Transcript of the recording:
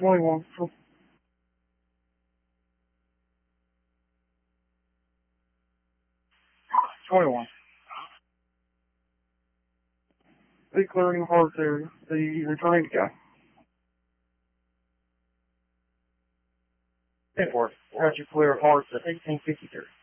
21. 21. Be clearing hearts area. The returning guy. 10-4. Got you clear hearts at 1853.